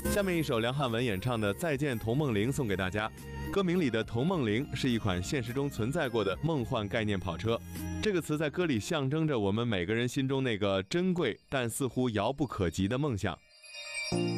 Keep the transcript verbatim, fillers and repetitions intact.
下面一首梁汉文演唱的《再见童梦铃》送给大家。歌名里的童梦铃是一款现实中存在过的梦幻概念跑车，这个词在歌里象征着我们每个人心中那个珍贵但似乎遥不可及的梦想。